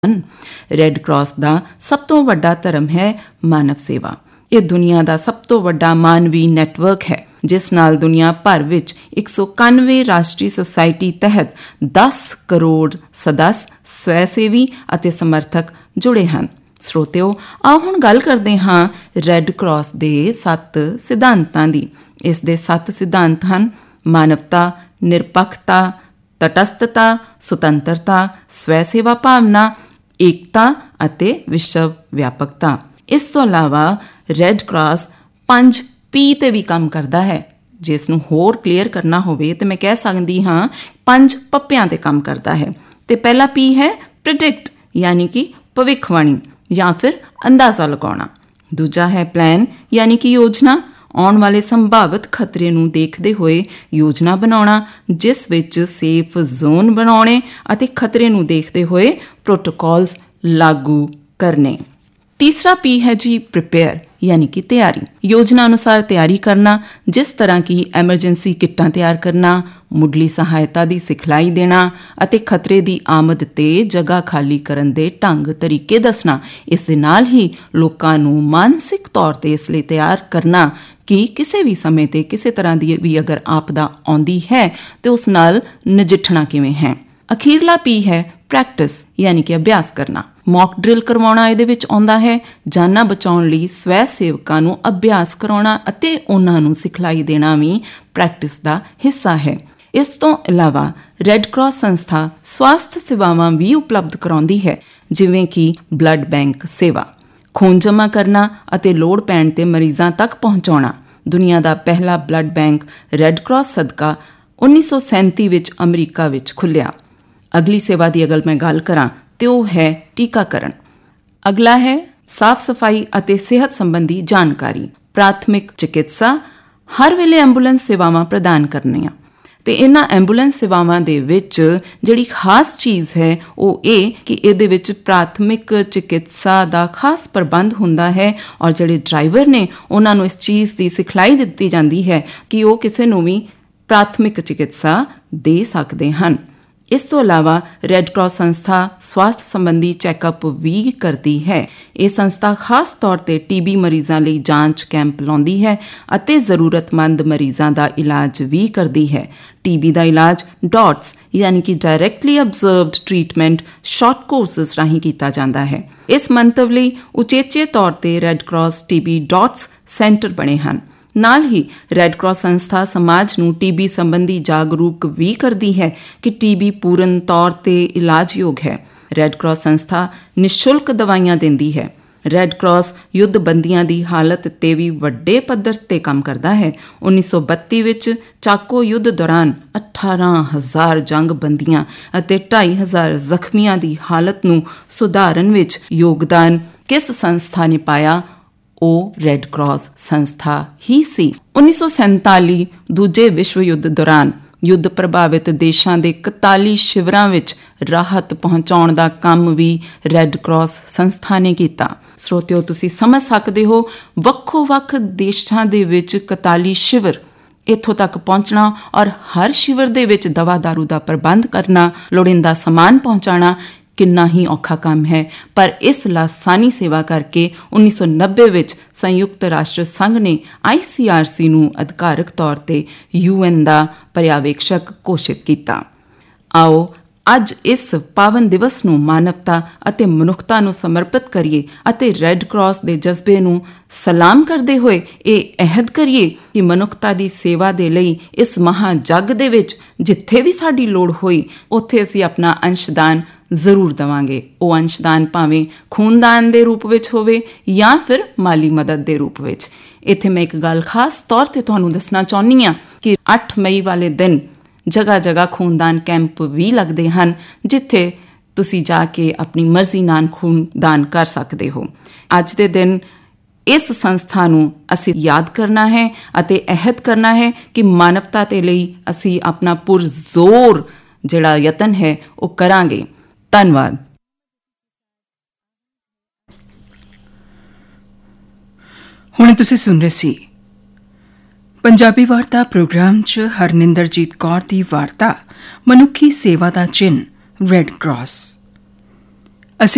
Red cross ਦਾ ਸਭ ਤੋਂ ਵੱਡਾ ਧਰਮ ਹੈ ਮਾਨਵ ਸੇਵਾ। ਇਹ ਦੁਨੀਆ ਦਾ ਸਭ ਤੋਂ ਵੱਡਾ ਮਾਨਵੀ ਨੈਟਵਰਕ ਹੈ, ਜਿਸ ਨਾਲ ਦੁਨੀਆ ਭਰ ਵਿੱਚ 191 ਰਾਸ਼ਟਰੀ ਸੁਸਾਇਟੀ ਤਹਿਤ 10 ਕਰੋੜ ਸਦੱਸ, ਸਵੈਸੇਵੀ ਅਤੇ ਸਮਰਥਕ ਜੁੜੇ ਹਨ। ਸਰੋਤਿਓ, ਆਓ ਹੁਣ ਗੱਲ ਕਰਦੇ ਹਾਂ ਰੈੱਡ ਕਰਾਸ ਦੇ 7 ਸਿਧਾਂਤਾਂ ਦੀ। ਇਸ ਦੇ 7 ਸਿਧਾਂਤ ਹਨ: ਮਾਨਵਤਾ, ਨਿਰਪੱਖਤਾ, ਤਟਸਥਤਾ, ਸੁਤੰਤਰਤਾ, ਸਵੈ ਸੇਵਾ ਭਾਵਨਾ, ਏਕਤਾ ਅਤੇ ਵਿਸ਼ਵ ਵਿਆਪਕਤਾ। ਇਸ ਤੋਂ ਇਲਾਵਾ ਰੈੱਡ ਕਰਾਸ 5 P ਤੇ ਵੀ ਕੰਮ ਕਰਦਾ ਹੈ। ਜਿਸ ਨੂੰ ਹੋਰ ਕਲੀਅਰ ਕਰਨਾ ਹੋਵੇ ਤਾਂ ਮੈਂ ਕਹਿ ਸਕਦੀ ਹਾਂ 5 ਪੱਪਿਆਂ ਤੇ ਕੰਮ ਕਰਦਾ ਹੈ। ਤੇ ਪਹਿਲਾ P ਹੈ ਪ੍ਰਿਡਿਕਟ, ਯਾਨੀ ਕਿ ਭਵਿੱਖਬਾਣੀ ਜਾਂ ਫਿਰ ਅੰਦਾਜ਼ਾ ਲਗਾਉਣਾ। ਦੂਜਾ ਹੈ ਪਲਾਨ, ਯਾਨੀ ਕਿ ਯੋਜਨਾ, ਆਉਣ ਵਾਲੇ ਸੰਭਾਵਿਤ ਖਤਰੇ ਨੂੰ ਦੇਖਦੇ ਹੋਏ ਯੋਜਨਾ ਬਣਾਉਣਾ, ਜਿਸ ਵਿੱਚ ਸੇਫ ਜ਼ੋਨ ਬਣਾਉਣੇ ਅਤੇ ਖਤਰੇ ਨੂੰ ਦੇਖਦੇ ਹੋਏ ਪ੍ਰੋਟੋਕੋਲਸ ਲਾਗੂ ਕਰਨੇ। ਤੀਸਰਾ P ਹੈ ਜੀ ਪ੍ਰੀਪੇਅਰ, ਯਾਨੀ ਕਿ ਤਿਆਰੀ। ਯੋਜਨਾ ਅਨੁਸਾਰ ਤਿਆਰੀ ਕਰਨਾ, ਜਿਸ ਤਰ੍ਹਾਂ ਕਿ ਐਮਰਜੈਂਸੀ ਕਿੱਟਾਂ ਤਿਆਰ ਕਰਨਾ, ਮੁੱਢਲੀ ਸਹਾਇਤਾ ਦੀ ਸਿਖਲਾਈ ਦੇਣਾ ਅਤੇ ਖਤਰੇ ਦੀ ਆਮਦ ਤੇ ਜਗ੍ਹਾ ਖਾਲੀ ਕਰਨ ਦੇ ਢੰਗ ਤਰੀਕੇ ਦੱਸਣਾ। ਇਸ ਦੇ ਨਾਲ ਹੀ ਲੋਕਾਂ ਨੂੰ ਮਾਨਸਿਕ ਤੌਰ ਤੇ ਇਸ ਲਈ ਤਿਆਰ ਕਰਨਾ ਕਿ ਕਿਸੇ ਵੀ ਸਮੇਂ ਤੇ ਕਿਸੇ ਤਰ੍ਹਾਂ ਦੀ ਵੀ ਅਗਰ ਆਪਦਾ ਆਉਂਦੀ ਹੈ ਤੇ ਉਸ ਨਾਲ ਨਜਿੱਠਣਾ ਕਿਵੇਂ ਹੈ। ਅਖੀਰਲਾ P ਹੈ ਪ੍ਰੈਕਟਿਸ, ਯਾਨੀ ਕਿ ਅਭਿਆਸ ਕਰਨਾ। ਮੌਕ ਡਰਿਲ ਕਰਵਾਉਣਾ ਇਹਦੇ ਵਿੱਚ ਆਉਂਦਾ ਹੈ। ਜਾਨਾਂ ਬਚਾਉਣ ਲਈ ਸਵੈ ਸੇਵਕਾਂ ਨੂੰ ਅਭਿਆਸ ਕਰਾਉਣਾ ਅਤੇ ਉਹਨਾਂ ਨੂੰ ਸਿਖਲਾਈ ਦੇਣਾ ਵੀ ਪ੍ਰੈਕਟਿਸ ਦਾ ਹਿੱਸਾ ਹੈ। ਇਸ ਤੋਂ ਇਲਾਵਾ ਰੈੱਡ ਕਰਾਸ ਸੰਸਥਾ ਸਵਾਸਥ ਸੇਵਾਵਾਂ ਵੀ ਉਪਲਬਧ ਕਰਾਉਂਦੀ ਹੈ, ਜਿਵੇਂ ਕਿ ਬਲੱਡ ਬੈਂਕ ਸੇਵਾ, ਖੂਨ ਜਮ੍ਹਾਂ ਕਰਨਾ ਅਤੇ ਲੋੜ ਪੈਣ ਤੇ ਮਰੀਜ਼ਾਂ ਤੱਕ ਪਹੁੰਚਾਉਣਾ। ਦੁਨੀਆ ਦਾ ਪਹਿਲਾ ਬਲੱਡ ਬੈਂਕ ਰੈੱਡ ਕਰਾਸ ਸਦਕਾ 1937 ਵਿੱਚ ਅਮਰੀਕਾ ਵਿੱਚ ਖੁੱਲ੍ਹਿਆ। ਅਗਲੀ ਸੇਵਾ ਦੀ ਅਗਰ ਮੈਂ ਗੱਲ ਕਰਾਂ ਤੇ ਉਹ ਹੈ ਟੀਕਾਕਰਨ। ਅਗਲਾ ਹੈ ਸਾਫ਼ ਸਫਾਈ ਅਤੇ ਸਿਹਤ ਸੰਬੰਧੀ ਜਾਣਕਾਰੀ। ਪ੍ਰਾਥਮਿਕ ਚਿਕਿਤਸਾ, ਹਰ ਵੇਲੇ ਐਂਬੂਲੈਂਸ ਸੇਵਾਵਾਂ ਪ੍ਰਦਾਨ ਕਰਨੀਆਂ। ਤੇ ਇਹਨਾਂ ਐਂਬੂਲੈਂਸ ਸੇਵਾਵਾਂ ਦੇ ਵਿੱਚ ਜਿਹੜੀ ਖਾਸ ਚੀਜ਼ ਹੈ ਉਹ ਇਹ ਕਿ ਇਹਦੇ ਵਿੱਚ ਪ੍ਰਾਥਮਿਕ ਚਿਕਿਤਸਾ ਦਾ ਖਾਸ ਪ੍ਰਬੰਧ ਹੁੰਦਾ ਹੈ ਔਰ ਜਿਹੜੇ ਡਰਾਈਵਰ ਨੇ ਉਹਨਾਂ ਨੂੰ ਇਸ ਚੀਜ਼ ਦੀ ਸਿਖਲਾਈ ਦਿੱਤੀ ਜਾਂਦੀ ਹੈ ਕਿ ਉਹ ਕਿਸੇ ਨੂੰ ਵੀ ਪ੍ਰਾਥਮਿਕ ਚਿਕਿਤਸਾ ਦੇ ਸਕਦੇ ਹਨ। ਇਸ ਤੋਂ ਇਲਾਵਾ ਰੈੱਡ ਕਰਾਸ ਸੰਸਥਾ ਸਵਾਸਥ ਸੰਬੰਧੀ ਚੈੱਕਅਪ ਵੀ ਕਰਦੀ ਹੈ। ਇਹ ਸੰਸਥਾ ਖਾਸ ਤੌਰ ਤੇ TB ਮਰੀਜ਼ਾਂ ਲਈ ਜਾਂਚ ਕੈਂਪ ਲਾਉਂਦੀ ਹੈ ਅਤੇ ਜ਼ਰੂਰਤਮੰਦ ਮਰੀਜ਼ਾਂ ਦਾ ਇਲਾਜ ਵੀ ਕਰਦੀ ਹੈ। TB ਦਾ ਇਲਾਜ ਡਾਟਸ, ਯਾਨੀ ਕਿ ਡਾਇਰੈਕਟਲੀ ਅਬਜ਼ਰਵਡ ਟ੍ਰੀਟਮੈਂਟ, ਸ਼ਾਰਟ ਕੋਰਸਿਸ ਰਾਹੀਂ ਕੀਤਾ ਜਾਂਦਾ ਹੈ। ਇਸ ਮੰਤਵ ਲਈ ਉਚੇਚੇ ਤੌਰ ਤੇ red cross TB dots centre ਬਣੇ ਹਨ। ਨਾਲ ਹੀ ਰੈੱਡ ਕਰਾਸ ਸੰਸਥਾ ਸਮਾਜ ਨੂੰ TB ਸੰਬੰਧੀ ਜਾਗਰੂਕ ਵੀ ਕਰਦੀ ਹੈ ਕਿ TB ਪੂਰਨ ਤੌਰ ਤੇ ਇਲਾਜਯੋਗ ਹੈ। ਰੈੱਡ ਕਰਾਸ ਸੰਸਥਾ ਨਿਸ਼ੁਲਕ ਦਵਾਈਆਂ ਦਿੰਦੀ ਹੈ। ਰੈੱਡ ਕਰਾਸ ਯੁੱਧਬੰਦੀਆਂ ਦੀ ਹਾਲਤ ਤੇ ਵੀ ਵੱਡੇ ਪੱਧਰ ਤੇ ਕੰਮ ਕਰਦਾ ਹੈ। 1932 ਵਿੱਚ ਚਾਕੋ ਯੁੱਧ ਦੌਰਾਨ 18,000 ਜੰਗ ਬੰਦੀਆਂ ਅਤੇ 2,500 ਜ਼ਖਮੀਆਂ ਦੀ ਹਾਲਤ ਨੂੰ ਸੁਧਾਰਨ ਵਿੱਚ ਯੋਗਦਾਨ ਕਿਸ ਸੰਸਥਾ ਨੇ ਪਾਇਆ? ਉਹ ਰੈੱਡ ਕਰਾਸ ਸੰਸਥਾ ਹੀ ਸੀ। 1947 ਦੂਜੇ ਵਿਸ਼ਵ ਯੁੱਧ ਦੌਰਾਨ ਯੁੱਧ ਪ੍ਰਭਾਵਿਤ ਦੇਸ਼ਾਂ ਦੇ 41 ਸ਼ਿਵਰਾਂ ਵਿੱਚ ਰਾਹਤ ਪਹੁੰਚਾਉਣ ਦਾ ਕੰਮ ਵੀ ਰੈੱਡ ਕਰਾਸ ਸੰਸਥਾ ਨੇ ਕੀਤਾ। ਸਰੋਤਿਓ, ਤੁਸੀਂ ਸਮਝ ਸਕਦੇ ਹੋ ਵੱਖੋ-ਵੱਖ ਦੇਸ਼ਾਂ ਦੇ ਵਿੱਚ 41 ਸ਼ਿਵਰ, ਇੱਥੋਂ ਤੱਕ ਪਹੁੰਚਣਾ ਔਰ ਹਰ ਸ਼ਿਵਰ ਦੇ ਵਿੱਚ ਦਵਾ ਦਾਰੂ ਦਾ ਪ੍ਰਬੰਧ ਕਰਨਾ, ਲੋੜੀਂਦਾ ਸਮਾਨ ਪਹੁੰਚਾਉਣਾ ਕਿੰਨਾ ਹੀ ਔਖਾ ਕੰਮ ਹੈ। ਪਰ ਇਸ ਲਾਸਾਨੀ ਸੇਵਾ ਕਰਕੇ 1990 ਵਿੱਚ ਸੰਯੁਕਤ ਰਾਸ਼ਟਰ ਸੰਘ ਨੇ ICRC ਨੂੰ ਅਧਿਕਾਰਕ ਤੌਰ ਤੇ UN ਦਾ ਪਰਿਆਵੇਖਸ਼ਕ ਘੋਸ਼ਿਤ ਕੀਤਾ। ਆਓ ਅੱਜ ਇਸ ਪਾਵਨ ਦਿਵਸ ਨੂੰ ਮਾਨਵਤਾ ਅਤੇ ਮਨੁੱਖਤਾ ਨੂੰ ਸਮਰਪਿਤ ਕਰੀਏ ਅਤੇ ਰੈੱਡ ਕਰਾਸ ਦੇ ਜਜ਼ਬੇ ਨੂੰ ਸਲਾਮ ਕਰਦੇ ਹੋਏ ਇਹ ਅਹਿਦ ਕਰੀਏ ਕਿ ਮਨੁੱਖਤਾ ਦੀ ਸੇਵਾ ਦੇ ਲਈ ਇਸ ਮਹਾਂ ਜੱਗ ਦੇ ਵਿੱਚ ਜਿੱਥੇ ਵੀ ਸਾਡੀ ਲੋੜ ਹੋਈ ਉੱਥੇ ਅਸੀਂ ਆਪਣਾ ਅੰਸ਼ਦਾਨ ਜ਼ਰੂਰ ਦੇਵਾਂਗੇ। ਉਹ ਅੰਸ਼ਦਾਨ ਭਾਵੇਂ ਖੂਨਦਾਨ ਦੇ ਰੂਪ ਵਿੱਚ ਹੋਵੇ ਜਾਂ ਫਿਰ ਮਾਲੀ ਮਦਦ ਦੇ ਰੂਪ ਵਿੱਚ। ਇੱਥੇ ਮੈਂ ਇੱਕ ਗੱਲ ਖਾਸ ਤੌਰ ਤੇ ਤੁਹਾਨੂੰ ਦੱਸਣਾ ਚਾਹੁੰਦੀ ਹਾਂ ਕਿ 8 ਮਈ ਵਾਲੇ ਦਿਨ ਜਗ੍ਹਾ ਜਗ੍ਹਾ ਖੂਨਦਾਨ ਕੈਂਪ ਵੀ ਲੱਗਦੇ ਹਨ, ਜਿੱਥੇ ਤੁਸੀਂ ਜਾ ਕੇ ਆਪਣੀ ਮਰਜ਼ੀ ਨਾਲ ਖੂਨਦਾਨ ਕਰ ਸਕਦੇ ਹੋ। ਅੱਜ ਦੇ ਦਿਨ ਇਸ ਸੰਸਥਾ ਨੂੰ ਅਸੀਂ ਯਾਦ ਕਰਨਾ ਹੈ ਅਤੇ ਅਹਿਦ ਕਰਨਾ ਹੈ ਕਿ ਮਾਨਵਤਾ ਦੇ ਲਈ ਅਸੀਂ ਆਪਣਾ ਪੁਰਜ਼ੋਰ ਜਿਹੜਾ ਯਤਨ ਹੈ ਉਹ ਕਰਾਂਗੇ। ਧੰਨਵਾਦ। ਹੁਣ ਤੁਸੀਂ ਸੁਣ ਰਹੇ ਸੀ ਪੰਜਾਬੀ ਵਾਰਤਾ ਪ੍ਰੋਗਰਾਮ 'ਚ ਹਰਨਿੰਦਰਜੀਤ ਕੌਰ ਦੀ ਵਾਰਤਾ ਮਨੁੱਖੀ ਸੇਵਾ ਦਾ ਚਿੰਨ੍ਹ ਰੈੱਡ ਕਰਾਸ।